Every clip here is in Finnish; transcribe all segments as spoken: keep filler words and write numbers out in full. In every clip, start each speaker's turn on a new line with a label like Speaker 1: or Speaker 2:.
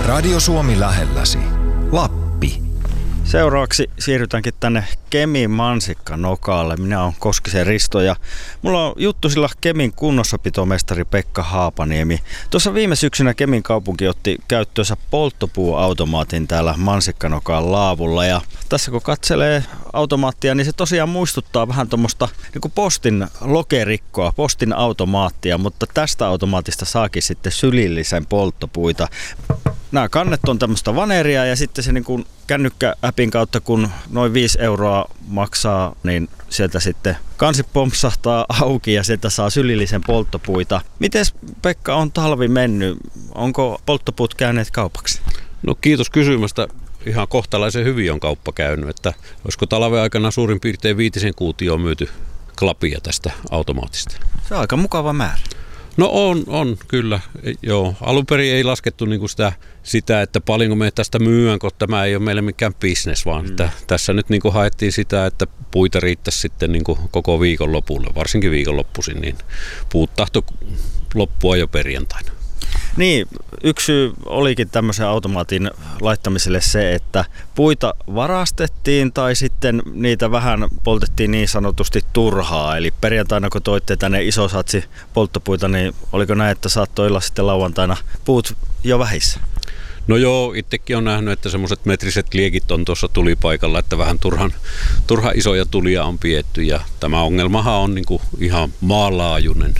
Speaker 1: Radio Suomi lähelläsi. Lappi.
Speaker 2: Seuraavaksi siirrytäänkin tänne Kemin mansikkanokaalle. Minä olen Koskisen Risto ja mulla on juttu sillä Kemin kunnossapitomestari Pekka Haapaniemi. Tuossa viime syksynä Kemin kaupunki otti käyttöönsä polttopuuautomaatin täällä mansikkanokaan laavulla. Ja tässä kun katselee automaattia, niin se tosiaan muistuttaa vähän tuommoista niin kuin postin lokerikkoa, postin automaattia, mutta tästä automaatista saakin sitten sylillisen polttopuita. Nämä kannet on tämmöistä vaneria ja sitten se niin kuin kännykkä-appin kautta, kun noin viisi euroa maksaa, niin sieltä sitten kansi pompsahtaa auki ja sieltä saa sylillisen polttopuita. Mites Pekka on talvi mennyt? Onko polttopuut käyneet kaupaksi?
Speaker 3: No kiitos kysymästä. Ihan kohtalaisen hyvin on kauppa käynyt, että olisiko talven aikana suurin piirtein viitisen kuutioon myyty klapia tästä automaatista.
Speaker 2: Se on aika mukava määrä.
Speaker 3: No on, on kyllä. Joo. Alun perin ei laskettu niinku sitä, sitä, että paljonko me tästä myyään, koska tämä ei ole meille mikään business, vaan mm. että tässä nyt niinku haettiin sitä, että puita riittäisi sitten niinku koko viikon lopulle, varsinkin viikonloppuisin, niin puut tahto loppua jo perjantaina.
Speaker 2: Niin, yksi syy olikin tämmöisen automaatin laittamiselle se, että puita varastettiin tai sitten niitä vähän poltettiin niin sanotusti turhaa. Eli perjantaina kun toitte tänne iso satsi polttopuita, niin oliko näin, että saattoi olla sitten lauantaina puut jo vähissä?
Speaker 3: No joo, itsekin on nähnyt, että semmoiset metriset liekit on tuossa tulipaikalla, että vähän turhan, turha isoja tulia on pietty ja tämä ongelmahan on niinku ihan maanlaajuinen.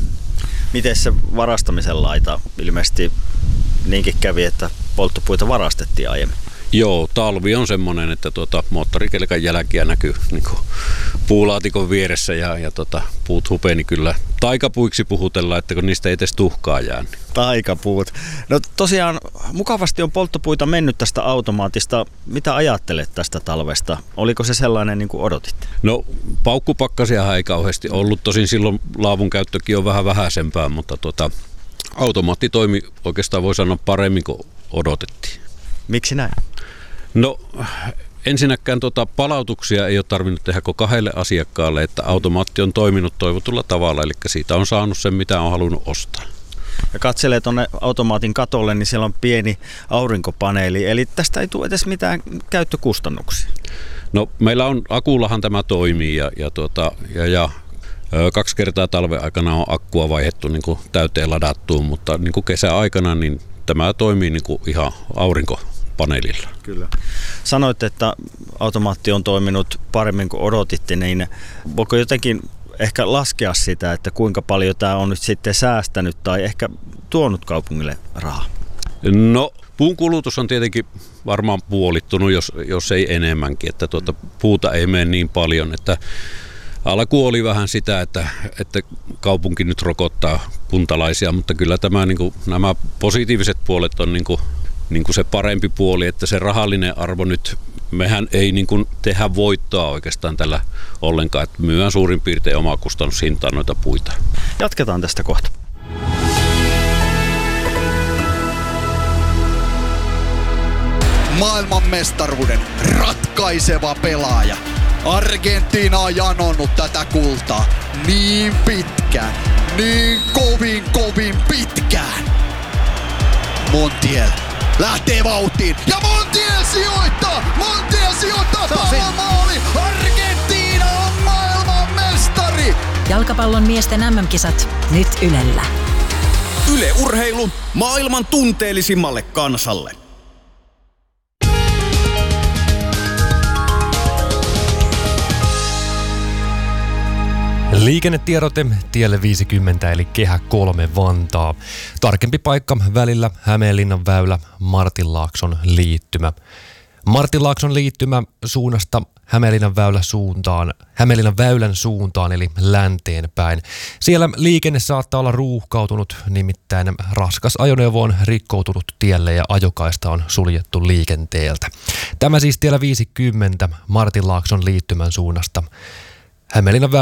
Speaker 2: Miten se varastamisen laita? Ilmeisesti niinkin kävi, että polttopuita varastettiin aiemmin.
Speaker 3: Joo, talvi on semmoinen, että tuota, moottorikelkan jälkiä näkyy niin kuin puulaatikon vieressä ja, ja tuota, puut hupeni kyllä. Taikapuiksi puhutellaan, että kun niistä ei edes tuhkaa jää. Niin.
Speaker 2: Taikapuut. No tosiaan mukavasti on polttopuita mennyt tästä automaatista. Mitä ajattelet tästä talvesta? Oliko se sellainen niin kuin odotitte?
Speaker 3: No paukkupakkasiahan ei kauheasti ollut. Tosin silloin laavun käyttökin on vähän vähäisempää, mutta tuota, automaatti toimi oikeastaan voi sanoa paremmin kuin odotettiin.
Speaker 2: Miksi näin?
Speaker 3: No ensinnäkään tuota, palautuksia ei ole tarvinnut tehdä kuin kahdelle asiakkaalle, että automaatti on toiminut toivotulla tavalla, eli siitä on saanut sen, mitä on halunnut ostaa.
Speaker 2: Ja katselee tuonne automaatin katolle, niin siellä on pieni aurinkopaneeli, eli tästä ei tule edes mitään käyttökustannuksia.
Speaker 3: No meillä on, akullahan tämä toimii ja, ja, tuota, ja, ja kaksi kertaa talven aikana on akkua vaihdettu niin kuin täyteen ladattuun, mutta niin kuin kesäaikana niin tämä toimii niin kuin ihan aurinkopaneelilla.
Speaker 2: Kyllä. Sanoitte, että automaatti on toiminut paremmin kuin odotitte, niin voiko jotenkin ehkä laskea sitä, että kuinka paljon tämä on nyt sitten säästänyt tai ehkä tuonut kaupungille rahaa?
Speaker 3: No puun kulutus on tietenkin varmaan puolittunut, jos, jos ei enemmänkin, että tuota, puuta ei mene niin paljon, että alku oli vähän sitä, että, että kaupunki nyt rokottaa kuntalaisia, mutta kyllä tämä, niin kuin, nämä positiiviset puolet on niin kuin, niin kuin se parempi puoli, että se rahallinen arvo nyt, mehän ei niin kuin tehdä voittoa oikeastaan tällä ollenkaan, että myydään suurin piirtein omaa kustannushintaan noita puita.
Speaker 2: Jatketaan tästä kohta.
Speaker 4: Maailmanmestaruuden ratkaiseva pelaaja. Argentiina on janonnut tätä kultaa niin pitkään, niin kovin kovin pitkään. Montiel lähtee vauhtiin ja Montiel sijoittaa! Montiel sijoittaa palomaali! Argentiina on maailmanmestari!
Speaker 5: Jalkapallon miesten äm äm-kisat nyt Ylellä.
Speaker 4: Yle Urheilu maailman tunteellisimmalle kansalle.
Speaker 6: Liikennetiedote tielle viisikymmentä eli Kehä kolme Vantaa. Tarkempi paikka välillä Hämeenlinnan väylä Martinlaakson liittymä. Martinlaakson liittymä suunnasta Hämeenlinnan väylä suuntaan, Hämeenlinnan väylän suuntaan eli länteen päin. Siellä liikenne saattaa olla ruuhkautunut, nimittäin raskas ajoneuvo on rikkoutunut tielle ja ajokaista on suljettu liikenteeltä. Tämä siis tiellä viisikymmentä Martinlaakson liittymän suunnasta Hämeenlinnan väylä